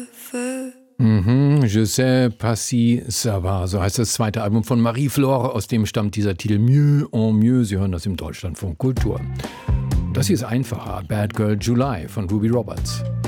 Je sais pas si ça va, so heißt das zweite Album von Marie-Flore, aus dem stammt dieser Titel Mieux en Mieux. Sie hören das im Deutschlandfunk Kultur. Das hier ist einfacher, Bad Girl July von Ruby Roberts.